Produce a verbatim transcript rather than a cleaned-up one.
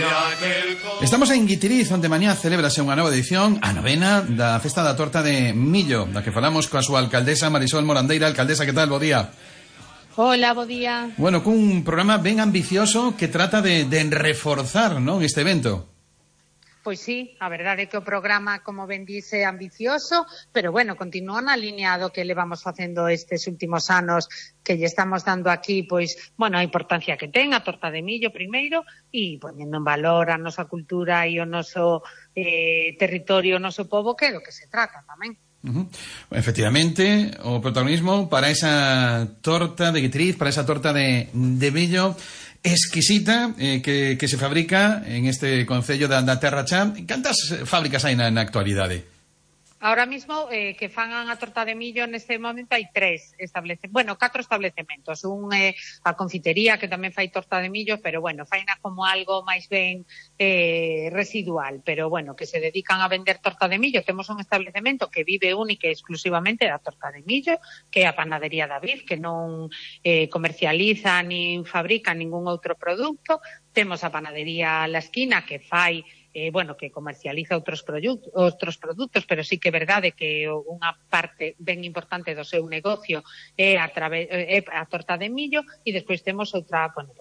Estamos en Guitiriz, onde mañá celébrase unha nova edición, a novena da Festa da Torta de Millo, da que falamos coa súa alcaldesa Marisol Morandeira. Alcaldesa, que tal? Bo día. Hola, bo día. Bueno, cun programa ben ambicioso que trata de, de reforzar, non, este evento. Pois sí, a verdade é que o programa, como ben dice, é ambicioso, pero bueno, continúa na liña do que levamos facendo estes últimos anos, que lle estamos dando aquí, pois, bueno, a importancia que ten a torta de millo primeiro, e poñendo en valor a nosa cultura e o noso eh, territorio, o noso pobo, que é do que se trata tamén. Uh-huh. Efectivamente, o protagonismo para esa torta de Guitiriz, para esa torta de, de millo exquisita, eh, que, que se fabrica en este concello da, da Terra Chá. Cantas fábricas hai na, na actualidade? Ahora mismo, eh, que fan a torta de millo neste momento hai tres establecementos, bueno, catro establecementos. Un é eh, a confitería, que tamén fai torta de millo, pero bueno, faina como algo máis ben eh, residual, pero bueno, que se dedican a vender torta de millo. Temos un establecemento que vive única e exclusivamente da torta de millo, que é a Panadería David, que non eh, comercializa nin fabrica ningún outro produto. Temos a Panadería La Esquina, que fai Eh, bueno, que comercializa outros produtos, outros produtos, pero sí que é verdade que unha parte ben importante do seu negocio é a, través, é a torta de millo, e despois temos outra, bueno,